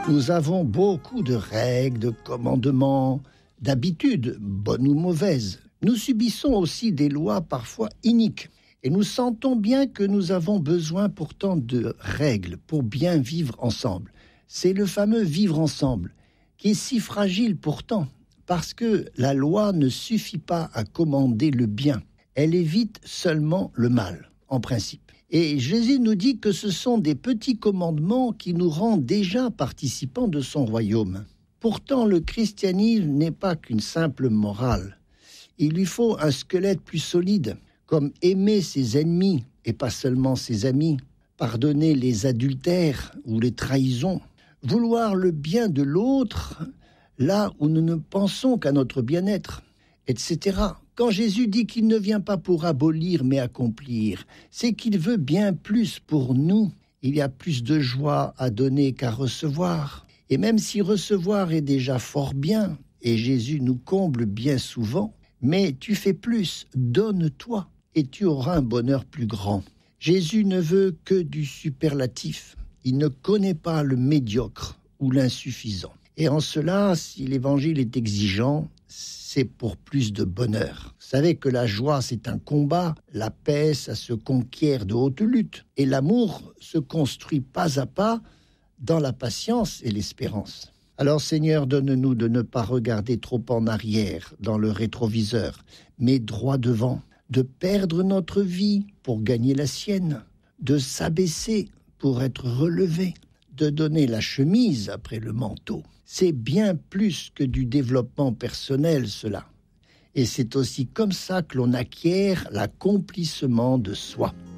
Nous avons beaucoup de règles, de commandements, d'habitudes, bonnes ou mauvaises. Nous subissons aussi des lois parfois iniques. Et nous sentons bien que nous avons besoin pourtant de règles pour bien vivre ensemble. C'est le fameux vivre ensemble, qui est si fragile pourtant, parce que la loi ne suffit pas à commander le bien. Elle évite seulement le mal, en principe. Et Jésus nous dit que ce sont des petits commandements qui nous rendent déjà participants de son royaume. Pourtant, le christianisme n'est pas qu'une simple morale. Il lui faut un squelette plus solide, comme aimer ses ennemis et pas seulement ses amis, pardonner les adultères ou les trahisons, vouloir le bien de l'autre là où nous ne pensons qu'à notre bien-être, etc. Quand Jésus dit qu'il ne vient pas pour abolir mais accomplir, c'est qu'il veut bien plus pour nous. Il y a plus de joie à donner qu'à recevoir. Et même si recevoir est déjà fort bien, et Jésus nous comble bien souvent, mais tu fais plus, donne-toi, et tu auras un bonheur plus grand. Jésus ne veut que du superlatif. Il ne connaît pas le médiocre ou l'insuffisant. Et en cela, si l'évangile est exigeant, c'est pour plus de bonheur. Vous savez que la joie, c'est un combat, la paix, ça se conquiert de haute lutte, et l'amour se construit pas à pas dans la patience et l'espérance. Alors Seigneur, donne-nous de ne pas regarder trop en arrière dans le rétroviseur, mais droit devant, de perdre notre vie pour gagner la sienne, de s'abaisser pour être relevé, de donner la chemise après le manteau. C'est bien plus que du développement personnel, cela. Et c'est aussi comme ça que l'on acquiert l'accomplissement de soi.